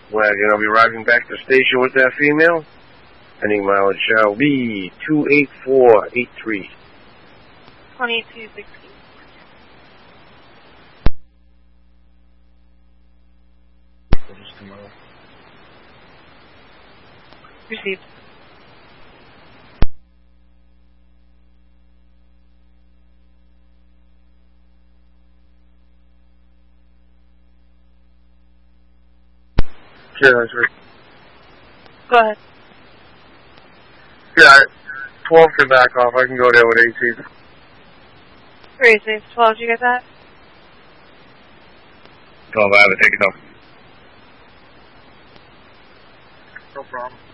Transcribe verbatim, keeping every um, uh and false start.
Wagon. I'll be arriving back to the station with that female. Ending mileage shall be two eight four eight three. twenty-two sixty. Just tomorrow. Received. Yeah, that's right. Go ahead. Yeah, twelve can back off. I can go there with eighteen. Received. twelve, did you get that? twelve, I have it. Take it off. No problem.